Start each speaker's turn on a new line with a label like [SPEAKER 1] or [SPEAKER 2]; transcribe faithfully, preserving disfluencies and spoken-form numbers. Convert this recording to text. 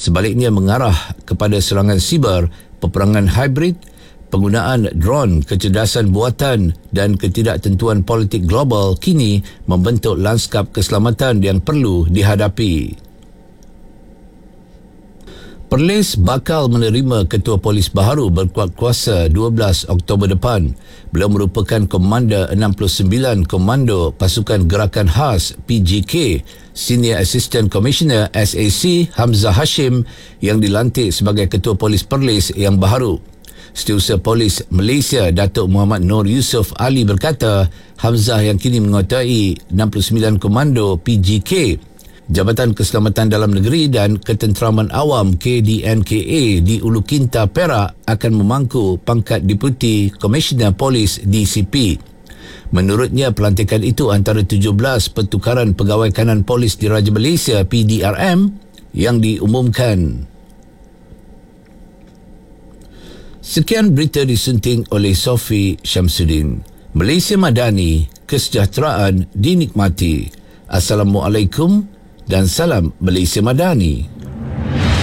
[SPEAKER 1] Sebaliknya mengarah kepada serangan siber, peperangan hybrid, penggunaan drone, kecerdasan buatan dan ketidaktentuan politik global kini membentuk lanskap keselamatan yang perlu dihadapi. Perlis bakal menerima Ketua Polis baharu berkuat kuasa dua belas Oktober depan. Beliau merupakan Komander enam puluh sembilan Komando Pasukan Gerakan Khas P G K, Senior Assistant Commissioner S A C Hamzah Hashim yang dilantik sebagai Ketua Polis Perlis yang baharu. Setiausaha Polis Malaysia Datuk Muhammad Nur Yusof Ali berkata, Hamzah yang kini menguasai enam puluh sembilan Komando P G K, Jabatan Keselamatan Dalam Negeri dan Ketenteraman Awam K D N K A di Ulu Kinta, Perak akan memangku pangkat Deputi Komisioner Polis D C P. Menurutnya, pelantikan itu antara tujuh belas pertukaran pegawai kanan polis di Raja Malaysia P D R M yang diumumkan. Sekian berita disunting oleh Sofi Syamsuddin. Malaysia Madani, kesejahteraan dinikmati. Assalamualaikum dan salam Malaysia Madani.